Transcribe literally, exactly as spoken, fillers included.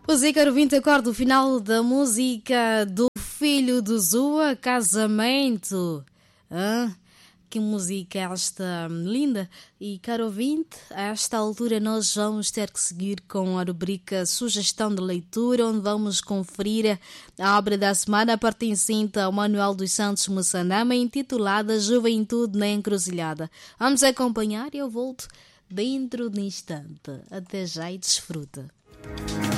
Pois é, caro ouvinte, acordo o final da música do Filho do Zua, Casamento. Hã? Que música esta linda. E, caro ouvinte, a esta altura nós vamos ter que seguir com a rubrica Sugestão de Leitura, onde vamos conferir a obra da semana pertencente ao Manuel dos Santos Mussanama, intitulada Juventude na Encruzilhada. Vamos acompanhar e eu volto dentro de instante. Até já e desfruta.